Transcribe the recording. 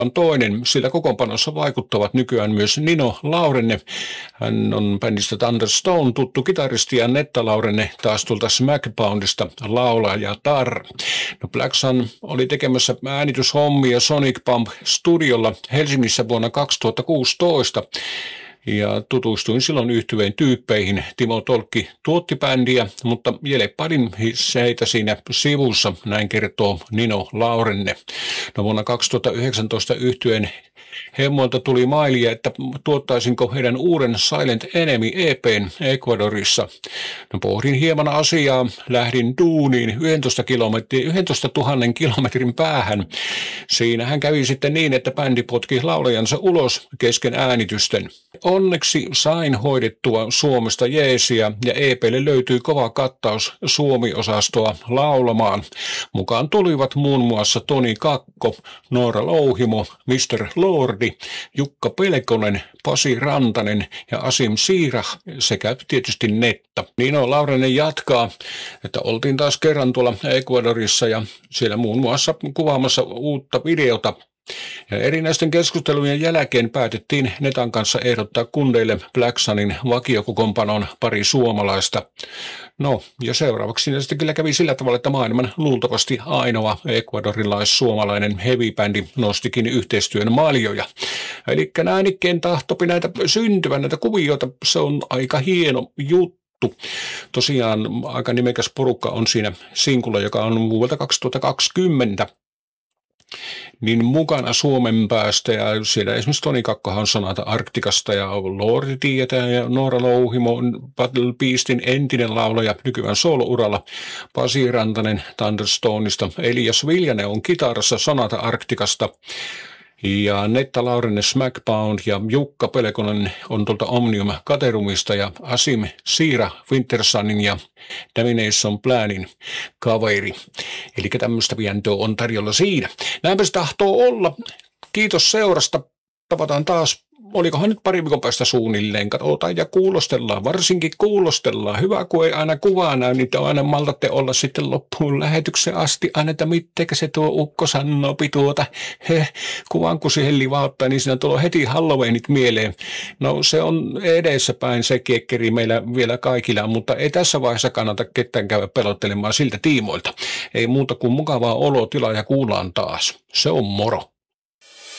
on toinen, sillä kokoonpanossa vaikuttavat nykyään myös Nino Laurenne. Hän on bändistä Thunderstone tuttu kitaristi ja Netta Laurenne taas tuolta Smackboundista laulajatar. No Black Sun oli tekemässä äänityshommia Sonic Pump Studiolla Helsingissä vuonna 2016. Ja tutustuin silloin yhtyeen tyyppeihin. Timo Tolkki tuotti bändiä, mutta Jele Padin heitä siinä sivussa, näin kertoo Nino Laurenne. No vuonna 2019 yhtyeen hemmoilta tuli mailia, että tuottaisinko heidän uuden Silent Enemy EP:n Ecuadorissa. No pohdin hieman asiaa, lähdin duuniin 11 000 kilometrin päähän. Siinähän kävi sitten niin, että bändi potki laulajansa ulos kesken äänitysten. Onneksi sain hoidettua Suomesta jeesiä ja EP:lle löytyi kova kattaus Suomi-osastoa laulamaan. Mukaan tulivat muun muassa Toni Kakko, Noora Louhimo, Mr. Lordi, Jukka Pelkonen, Pasi Rantanen ja Asim Siirah sekä tietysti Netta. Nino Laurenne jatkaa, että oltiin taas kerran tuolla Ecuadorissa ja siellä muun muassa kuvaamassa uutta videota. Ja erinäisten keskustelujen jälkeen päätettiin Netan kanssa ehdottaa kundeille Black Sunin vakiokokoonpanon pari suomalaista. No, ja seuraavaksi siinä sitten kyllä kävi sillä tavalla, että maailman luultavasti ainoa ecuadorilais-suomalainen heavy-bändi nostikin yhteistyön maljoja. Eli äänikkeen tahtopi näitä syntyvän näitä kuvioita, se on aika hieno juttu. Tosiaan aika nimekäs porukka on siinä sinkulla, joka on vuodelta 2020. Niin mukana Suomen päästä ja siellä esimerkiksi Toni Kakkohan Sonata Arktikasta ja Lordi tietää ja Noora Louhimo, Battle Beastin entinen laulaja nykyään soolouralla, Pasi Rantanen Thunderstoneista, Elias Viljanen on kitarassa Sonata Arktikasta ja Netta Laurenne Smackbound ja Jukka Pelkonen on tuolta Omnium Caterumista ja Asim Siira Wintersunin ja Domination Planin kaveri. Eli tämmöistä pientoa on tarjolla siinä. Näinpä se tahtoo olla. Kiitos seurasta. Tavataan taas. Olikohan nyt pari viikon päästä suunnilleen, katsotaan ja kuulostellaan, varsinkin kuulostellaan. Hyvä, kun ei aina kuvaa näy, niin te aina maltatte olla sitten loppuun lähetyksen asti, aina, että mittekä se tuo ukko sanoopi kuvan kun siihen livauttaa, niin siinä tulee heti Halloweenit mieleen. No se on edessäpäin se kiekkeri meillä vielä kaikilla, mutta ei tässä vaiheessa kannata ketään käydä pelottelemaan siltä tiimoilta. Ei muuta kuin mukavaa olotilaa ja kuullaan taas. Se on moro.